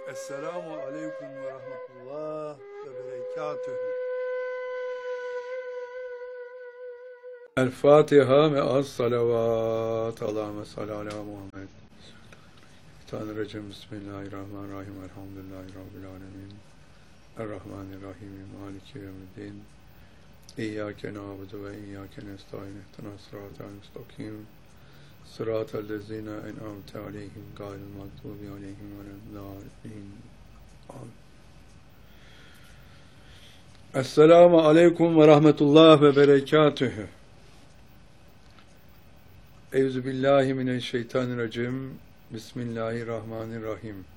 Esselamu aleyküm ve rahmetullah ve berekatühü. El Fatiha ve az salavat. Allahümme salli ala Muhammed. Bismillahirrahmanirrahim. Bismillahirrahmanirrahim. Elhamdülillahi Rabbil alemin. Errahmanirrahim. Maliki yevmiddin. İyyâke na'budu ve iyyâke nestaîn. İhdinas sıratal müstakim. Sıratal lezîne en'amte aleyhim gâyril mağdûbi aleyhim veleddâllîn. Amin. Esselamu aleyküm ve rahmetullah ve berekatühü. Euzubillahimineşşeytanirracim. Bismillahirrahmanirrahim.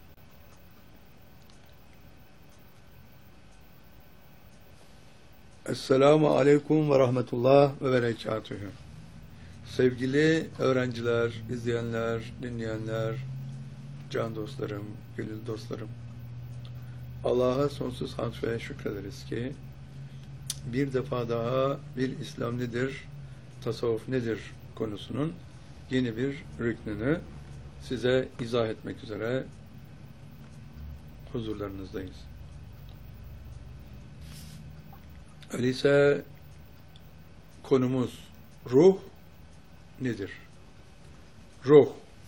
Esselamu aleyküm ve rahmetullah ve berekatühü. Sevgili öğrenciler, izleyenler, dinleyenler, can dostlarım, gönül dostlarım, Allah'a sonsuz hamd ve şükrederiz ki bir defa daha bir İslam nedir, tasavvuf nedir konusunun yeni bir rüknünü size izah etmek üzere huzurlarınızdayız. Öyleyse konumuz ruh nedir? Ruh.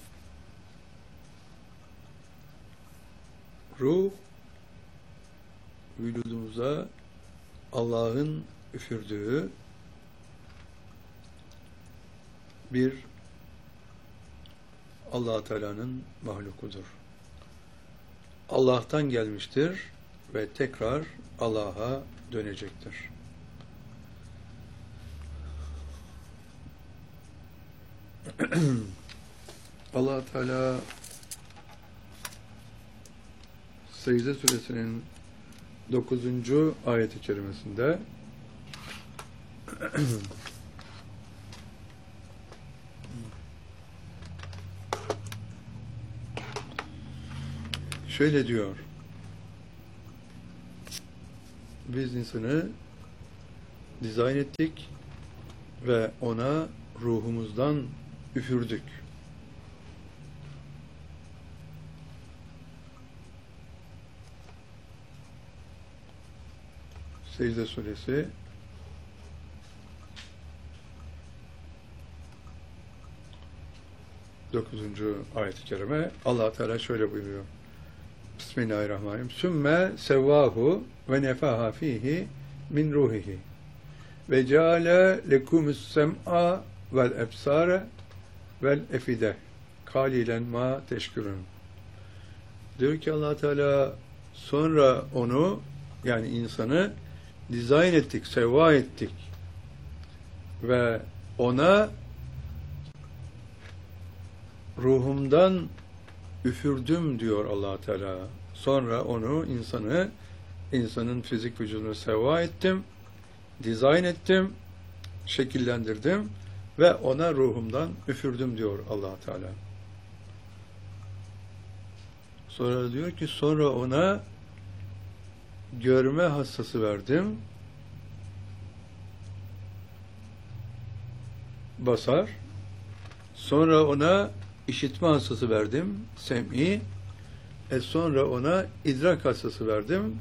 Ruh, vücudumuza Allah'ın üfürdüğü bir Allah Teala'nın mahlukudur. Allah'tan gelmiştir ve tekrar Allah'a dönecektir. Allah Teala Secde Suresinin 9. ayet-i kerimesinde şöyle diyor: biz insanı dizayn ettik ve ona ruhumuzdan üfürdük. Secde Suresi 9. ayet-i kerime. Allah Teala şöyle buyuruyor: Bismillahirrahmanirrahim. Sümme sevvahu ve nefaha fihi min ruhihi ve ceale lekumus sem'a vel ebsare vel efide kalilen ma teşkürün. Diyor ki Allah Teala, sonra onu, yani insanı dizayn ettik, sevva ettik ve ona ruhumdan üfürdüm diyor Allah Teala. Sonra onu, insanın fizik vücudunu sevva ettim, dizayn ettim, şekillendirdim ve ona ruhumdan üfürdüm diyor Allah Teala. Sonra diyor ki, sonra ona görme hassası verdim, basar. Sonra ona işitme hassası verdim, sem'i. Sonra ona idrak hassası verdim,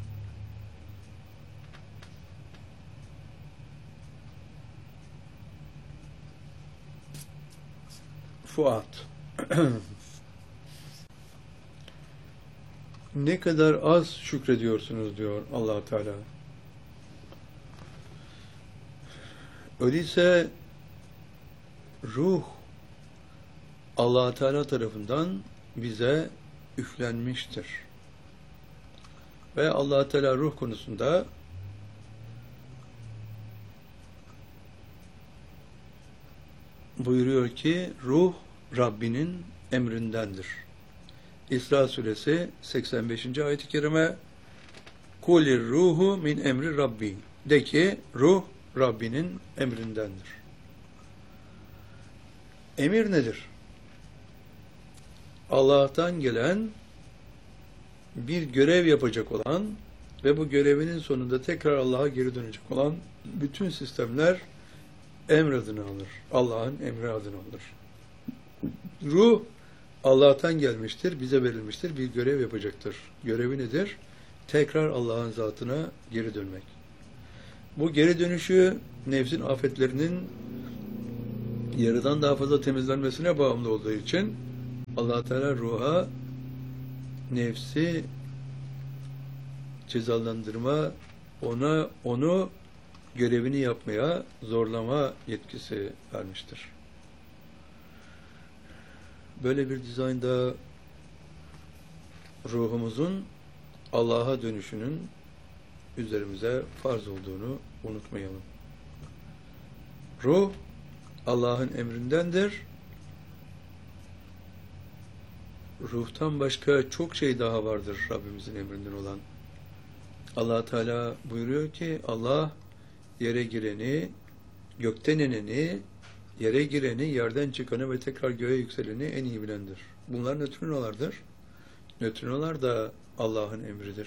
fuat. Ne kadar az şükrediyorsunuz diyor Allah Teala. Öyleyse ruh Allah Teala tarafından bize üflenmiştir. Ve Allah Teala ruh konusunda buyuruyor ki ruh Rabbinin emrindendir. İsra Suresi 85. ayet-i kerime: Kulir ruhu min emri Rabbi. De ki ruh Rabbinin emrindendir. Emir nedir? Allah'tan gelen, bir görev yapacak olan ve bu görevinin sonunda tekrar Allah'a geri dönecek olan bütün sistemler emr adını alır. Allah'ın emri adını alır. Ruh Allah'tan gelmiştir, bize verilmiştir, bir görev yapacaktır. Görevi nedir? Tekrar Allah'ın zatına geri dönmek. Bu geri dönüşü nefsin afetlerinin yarıdan daha fazla temizlenmesine bağımlı olduğu için Allah Teala ruha nefsi cezalandırma, onu görevini yapmaya zorlama yetkisi vermiştir. Böyle bir dizaynda ruhumuzun Allah'a dönüşünün üzerimize farz olduğunu unutmayalım. Ruh Allah'ın emrindendir. Ruhtan başka çok şey daha vardır Rabbimizin emrinden olan. Allah Teala buyuruyor ki Allah yere gireni, gökten ineni, yere gireni, yerden çıkanı ve tekrar göğe yükseleni en iyi bilendir. Bunlar nötrinolardır. Nötrinolar da Allah'ın emridir.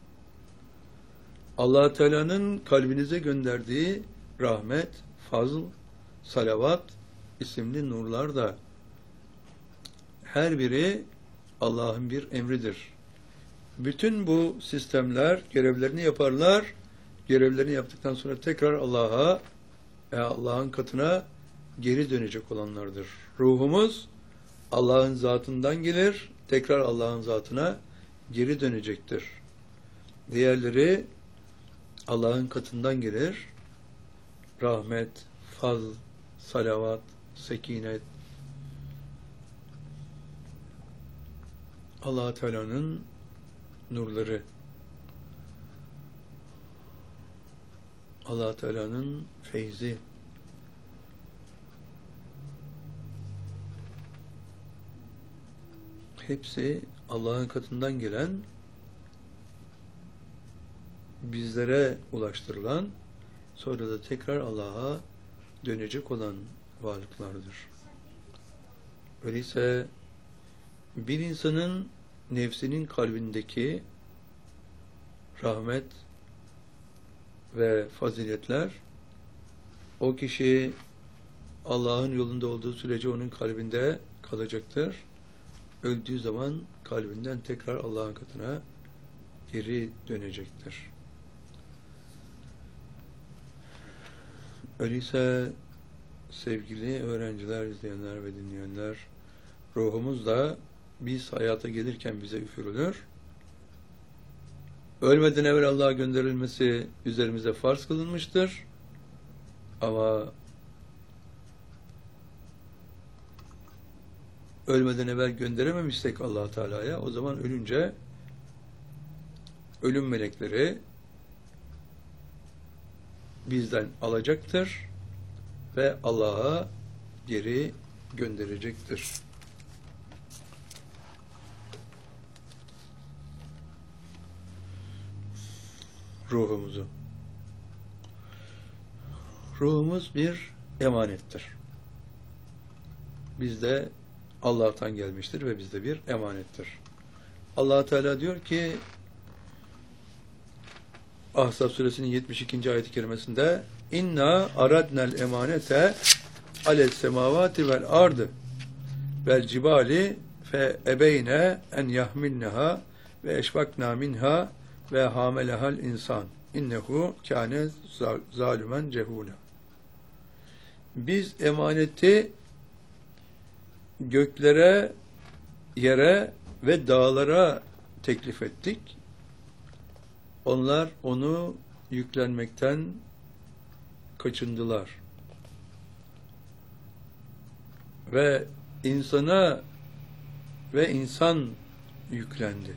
Allah Teala'nın kalbinize gönderdiği rahmet, fazl, salavat isimli nurlar da her biri Allah'ın bir emridir. Bütün bu sistemler görevlerini yaparlar. Görevlerini yaptıktan sonra tekrar Allah'ın katına geri dönecek olanlardır. Ruhumuz Allah'ın zatından gelir, tekrar Allah'ın zatına geri dönecektir. Diğerleri Allah'ın katından gelir. Rahmet, fazl, salavat, sekinet, Allah Teala'nın nurları, Allah Teala'nın feyzi, hepsi Allah'ın katından gelen, bizlere ulaştırılan, sonra da tekrar Allah'a dönecek olan varlıklardır. Öyleyse bir insanın nefsinin kalbindeki rahmet ve faziletler, o kişi Allah'ın yolunda olduğu sürece onun kalbinde kalacaktır. Öldüğü zaman kalbinden tekrar Allah'ın katına geri dönecektir. Öyleyse sevgili öğrenciler, izleyenler ve dinleyenler, ruhumuz da biz hayata gelirken bize üfürülür. Ölmeden evvel Allah'a gönderilmesi üzerimize farz kılınmıştır. Ama ölmeden evvel gönderememişsek Allah Teala'ya, o zaman ölünce ölüm melekleri bizden alacaktır ve Allah'a geri gönderecektir. Ruhumuzu. Ruhumuz bir emanettir. Bizde Allah'tan gelmiştir ve bizde bir emanettir. Allah Teala diyor ki Ahzab suresinin 72. ayet-i kerimesinde İnna aradnel emanete alet semavati vel ardı vel cibali fe ebeyne en yahmilneha ve eşfakna minha ve hamelehal insan innehu kâne zalümen cehûle. Biz emaneti göklere, yere ve dağlara teklif ettik. Onlar onu yüklenmekten kaçındılar. Ve insana ve insan yüklendi.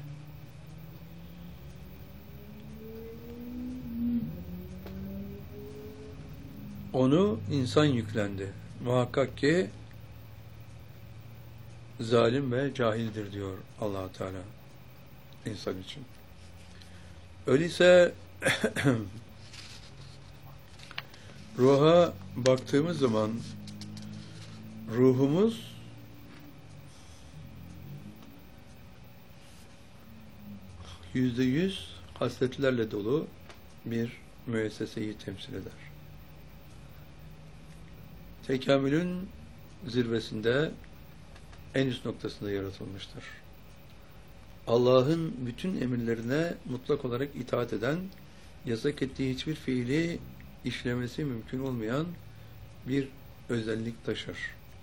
Onu insan yüklendi. Muhakkak ki zalim ve cahildir diyor Allah Teala insan için. Öyleyse ruha baktığımız zaman ruhumuz %100 hasletlerle dolu bir müesseseyi temsil eder. Tekamülün zirvesinde en üst noktasında yaratılmıştır. Allah'ın bütün emirlerine mutlak olarak itaat eden, yasak ettiği hiçbir fiili işlemesi mümkün olmayan bir özellik taşır.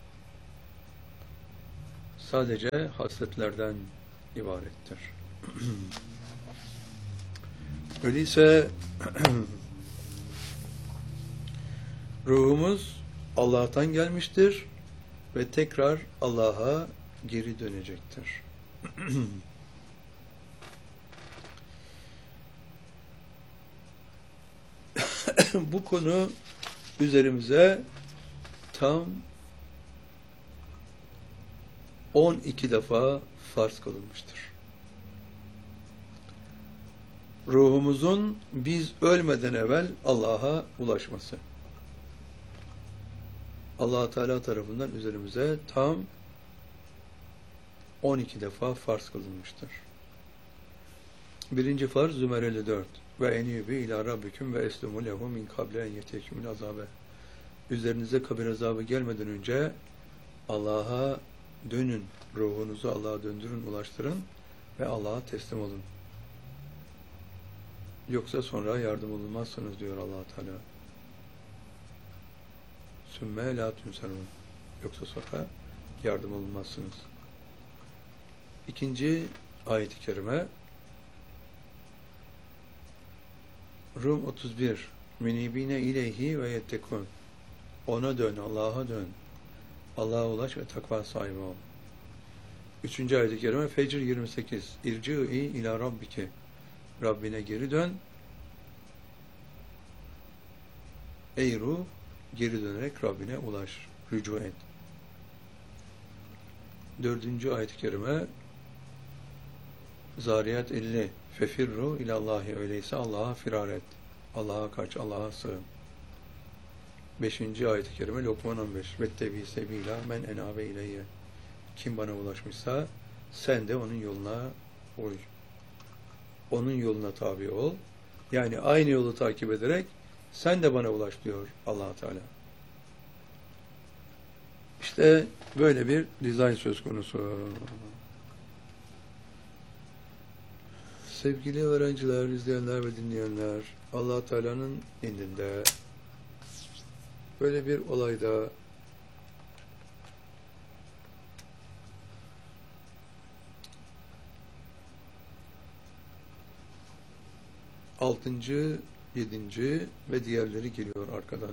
Sadece hasletlerden ibarettir. Öyleyse ruhumuz Allah'tan gelmiştir ve tekrar Allah'a geri dönecektir. Bu konu üzerimize tam 12 defa farz kılınmıştır. Ruhumuzun biz ölmeden evvel Allah'a ulaşması. Allah Teala tarafından üzerimize tam 12 defa farz kılınmıştır. Birinci farz Zümer 54. Ve enîbû ilâ rabbiküm ve eslimû lehu min kable en yetiyekümül azâbe. Üzerinize kabir azabı gelmeden önce Allah'a dönün, ruhunuzu Allah'a döndürün, ulaştırın ve Allah'a teslim olun. Yoksa sonra yardım olunmazsınız diyor Allah Teala. Sümme lâ tünsarûn. Yoksa sonra yardım olunmazsınız. İkinci ayet-i kerime Rum 31. Münibine ileyhi ve yettekûn. Ona dön, Allah'a dön. Allah'a ulaş ve takva sahibi ol. Üçüncü ayet-i kerime Fecr 28. İrci'i ila rabbike. Rabbine geri dön. Ey ruh, geri dönerek Rabbine ulaş, rücu et. Dördüncü ayet-i kerime Zariyat 50. Fefirru ilallahi, öyleyse Allah'a firar et. Allah'a kaç, Allah'a sığın. Beşinci ayet-i kerime Lokman 15. Vettebi sebila men enabe ileyye. Kim bana ulaşmışsa sen de onun yoluna uy. Onun yoluna tabi ol. Yani aynı yolu takip ederek sen de bana ulaş diyor Allah Teala. İşte böyle bir dizayn söz konusu. Sevgili öğrenciler, izleyenler ve dinleyenler, Allah Teala'nın indinde böyle bir olayda altıncı, yedinci ve diğerleri geliyor arkadan.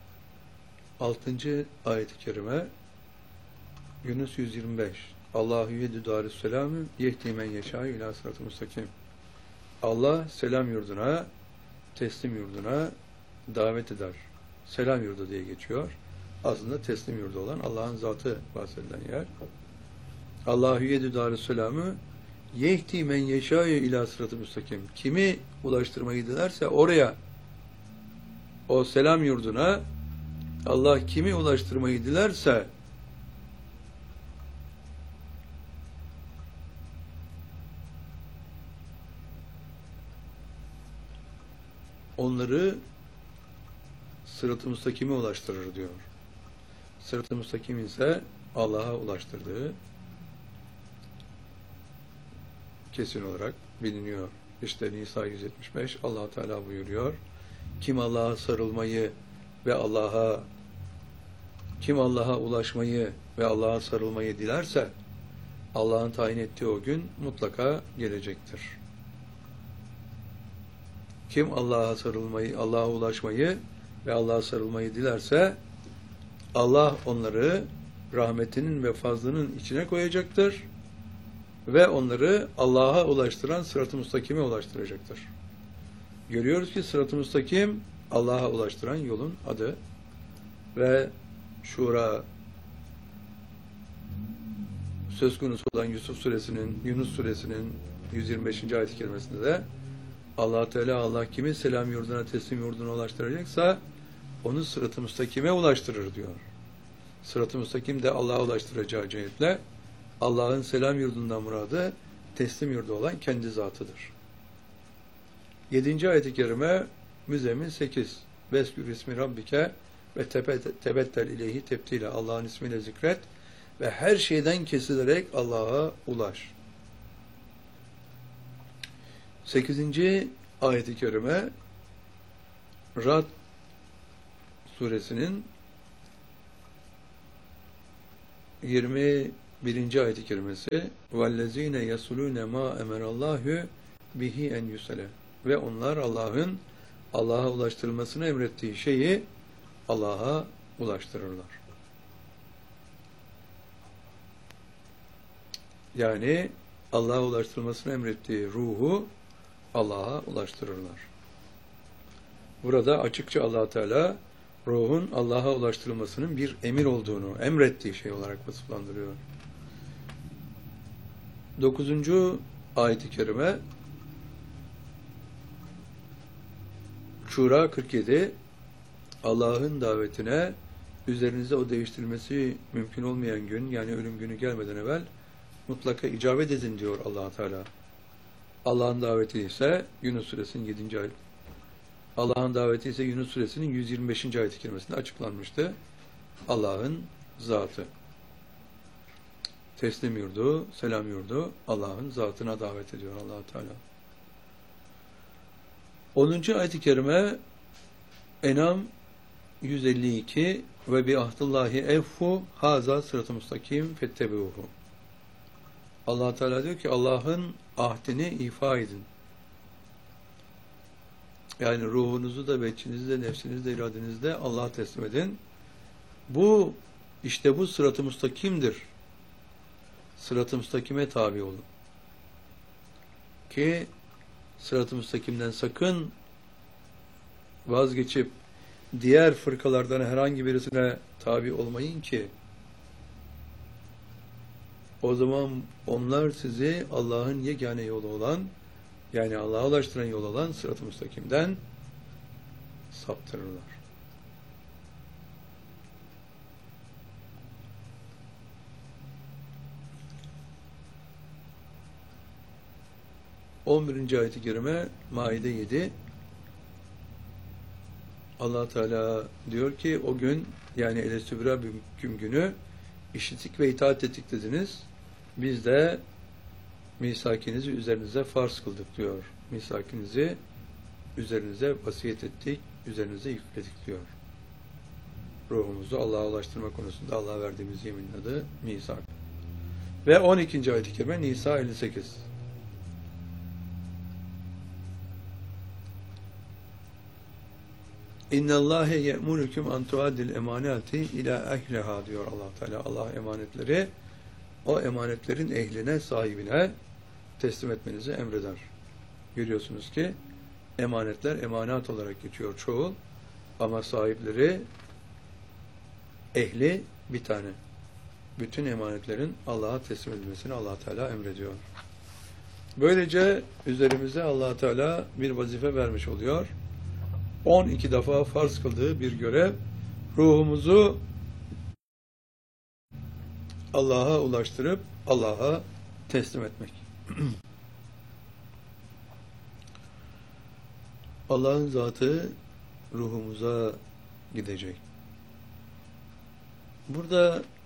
6. ayet-i kerime Yunus 125. Allahu yedü darüsselamü yehdi men yeşâ ilâ sırat-ı müstakim. Allah selam yurduna, teslim yurduna davet eder. Selam yurdu diye geçiyor. Aslında teslim yurdu olan Allah'ın zatı bahsedilen yer. Allahu yedü darüsselamü yehdi men yeşâ ilâ sırat-ı müstakim. Kimi ulaştırmayı dilerse oraya, o selam yurduna Allah kimi ulaştırmayı dilerse onları sırat-ı müstakime ulaştırır diyor. Sırat-ı müstakim ise Allah'a ulaştırdığı kesin olarak biliniyor. İşte Nisa 175 Allah Teala buyuruyor. Kim Allah'a sarılmayı ve kim Allah'a ulaşmayı ve Allah'a sarılmayı dilerse Allah'ın tayin ettiği o gün mutlaka gelecektir. Kim Allah'a sarılmayı, Allah'a ulaşmayı ve Allah'a sarılmayı dilerse Allah onları rahmetinin ve fazlının içine koyacaktır ve onları Allah'a ulaştıran sırat-ı müstakime ulaştıracaktır. Görüyoruz ki sırat-ı müstakim Allah'a ulaştıran yolun adı ve Şura söz konusu olan Yunus suresinin 125. ayet-i kerimesinde de Allah Teala kimi selam yurduna, teslim yurduna ulaştıracaksa onu sırat-ı müstakime ulaştırır diyor. Sırat-ı müstakim de Allah'a ulaştıracağı cihetle Allah'ın selam yurdundan muradı teslim yurdu olan kendi zatıdır. 7. ayet-i kerime Müzzemmil 8. Veskür ismi rabbike ve tebettel ileyhi tebtile. Allah'ın ismiyle zikret ve her şeyden kesilerek Allah'a ulaş. 8. ayet-i kerime Ra'd suresinin 21. ayet-i kerimesi وَالَّذ۪ينَ يَسُلُونَ مَا اَمَرَ اللّٰهُ بِهِ اَنْ يُسَلَ ve onlar Allah'a ulaştırılmasını emrettiği şeyi Allah'a ulaştırırlar. Yani Allah'a ulaştırılmasını emrettiği ruhu Allah'a ulaştırırlar. Burada açıkça Allah Teala ruhun Allah'a ulaştırılmasının bir emir olduğunu, emrettiği şey olarak vasıflandırıyor. 9. ayet-i kerime Şura 47 Allah'ın davetine üzerinize o değiştirilmesi mümkün olmayan gün, yani ölüm günü gelmeden evvel mutlaka icabet edin diyor Allah Teala. Allah'ın daveti ise Yunus suresinin 7. ayet. Allah'ın daveti ise Yunus suresinin 125. ayet-i kerimesinde açıklanmıştı. Allah'ın zatı. Teslim yurdu, selam yurdu Allah'ın zatına davet ediyor Allah Teala. 10. ayet-i kerime En'am 152 ve bi ahdillahi evfu haza sırat-ı mustakim fettebi'uhu. Allah Teala diyor ki Allah'ın ahdini ifa edin. Yani ruhunuzu da, beçinizi de, nefsinizi de, iradenizi de Allah'a teslim edin. İşte bu sırat-ı mustakimdir. Sırat-ı mustakime tabi olun. Ki sırat-ı mustakimden sakın vazgeçip diğer fırkalardan herhangi birisine tabi olmayın ki o zaman onlar sizi Allah'ın yegane yolu olan, yani Allah'a ulaştıran yol olan sırat-ı mustakimden saptırırlar. On ayet-i kerime Maide 7 Allah Teala diyor ki o gün, yani El-Sübra günü işittik ve itaat ettik dediniz. Biz de misakinizi üzerinize farz kıldık diyor. Misakinizi üzerinize vasiyet ettik, üzerinize yükledik diyor. Ruhumuzu Allah'a ulaştırma konusunda Allah'a verdiğimiz yeminin adı misak. Ve 12. ayet-i kerime Nisa 58. İnna Allahe ye'murukum an tuaddil emanati ila ehliha diyor Allah Teala. Allah emanetleri o emanetlerin ehline, sahibine teslim etmenizi emreder. Görüyorsunuz ki emanetler emanat olarak geçiyor çoğul ama sahipleri, ehli bir tane. Bütün emanetlerin Allah'a teslim edilmesini Allah Teala emrediyor. Böylece üzerimize Allah Teala bir vazife vermiş oluyor. 12 defa farz kıldığı bir görev, ruhumuzu Allah'a ulaştırıp Allah'a teslim etmek. Allah'ın zatı ruhumuza gidecek. Burada